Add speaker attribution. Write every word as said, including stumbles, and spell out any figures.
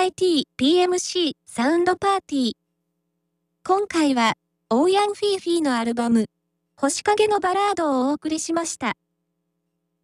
Speaker 1: アイティー、ピーエムシー、サウンドパーティー。今回は、オーヤンフィーフィーのアルバム、星影のバラードをお送りしました。